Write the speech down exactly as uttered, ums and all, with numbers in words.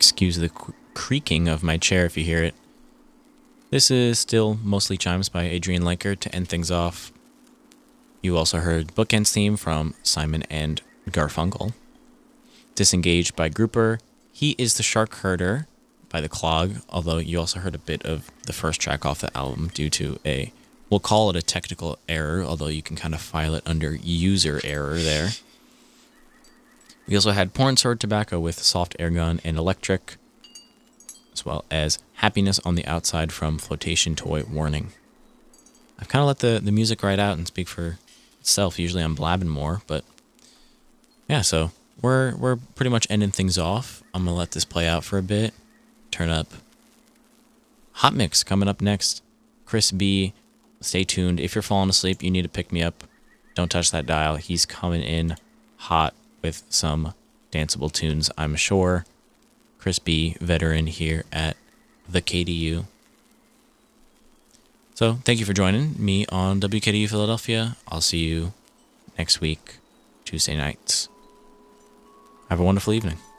Excuse the creaking of my chair if you hear it. This is still mostly Chimes by Adrian Lenker to end things off. You also heard Bookends theme from Simon and Garfunkel. Disengaged by Grouper. He is the Shark Herder by The Clog, although you also heard a bit of the first track off the album due to a, we'll call it a technical error, although you can kind of file it under user error there. We also had Porn Sword Tobacco with Soft Airgun and Electric, as well as Happiness on the Outside from Flotation Toy Warning. I've kind of let the, the music ride out and speak for itself. Usually I'm blabbing more, but yeah, so we're we're pretty much ending things off. I'm going to let this play out for a bit. Turn up. Hot Mix coming up next. Chris B. Stay tuned. If you're falling asleep, you need to pick me up. Don't touch that dial. He's coming in hot with some danceable tunes, I'm sure. Chris B., veteran here at the K D U. So thank you for joining me on W K D U Philadelphia. I'll see you next week, Tuesday nights. Have a wonderful evening.